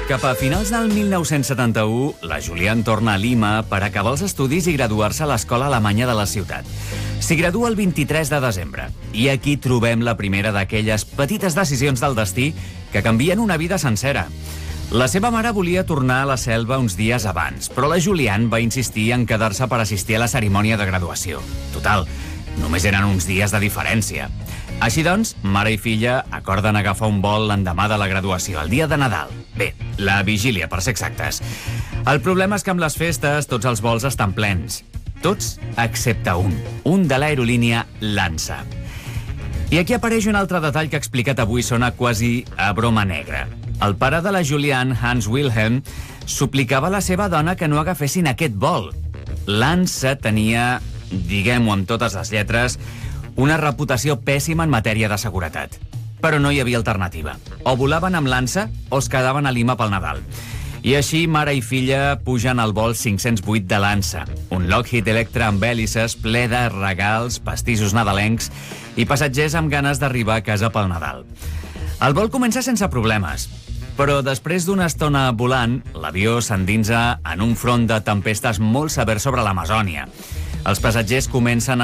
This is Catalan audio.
Cap a finals del 1971, la Julian torna a Lima per acabar els estudis i graduar-se a l'escola alemanya de la ciutat. S'hi gradua el 23 de desembre. I aquí trobem la primera d'aquelles petites decisions del destí que canvien una vida sencera. La seva mare volia tornar a la selva uns dies abans, però la Julian va insistir en quedar-se per assistir a la cerimònia de graduació. Total, només eren uns dies de diferència. Així doncs, mare i filla acorden agafar un vol l'endemà de la graduació, el dia de Nadal. Bé, la vigília, per ser exactes. El problema és que amb les festes tots els vols estan plens. Tots excepte un de l'aerolínia LANSA. I aquí apareix un altre detall que explicat avui sona quasi a broma negra. El pare de la Julian, Hans Wilhelm, suplicava a la seva dona que no agafessin aquest vol. LANSA tenia, diguem-ho amb totes les lletres, una reputació pèssima en matèria de seguretat. Però no hi havia alternativa. O volaven amb LANSA o es quedaven a Lima pel Nadal. I així, mare i filla pugen al vol 508 de LANSA, un Lockheed Electra amb hèlices ple de regals, pastissos nadalencs i passatgers amb ganes d'arribar a casa pel Nadal. El vol comença sense problemes, però després d'una estona volant, l'avió s'endinsa en un front de tempestes molt sever sobre l'Amazònia. Els passatgers comencen a